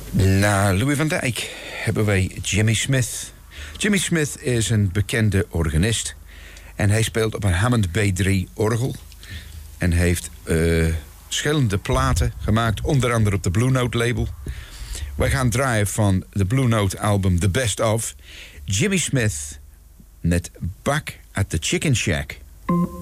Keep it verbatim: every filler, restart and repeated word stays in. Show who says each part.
Speaker 1: Na Louis van Dijk hebben wij Jimmy Smith. Jimmy Smith is een bekende organist. En hij speelt op een Hammond B drie orgel. En heeft uh, verschillende platen gemaakt. Onder andere op de Blue Note label. Wij gaan draaien van de Blue Note album The Best Of. Jimmy Smith met Back at the Chicken Shack.